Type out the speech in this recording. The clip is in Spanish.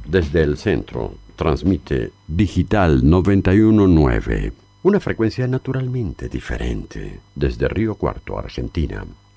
Desde el centro, transmite Digital 919, una frecuencia naturalmente diferente. Desde Río Cuarto, Argentina,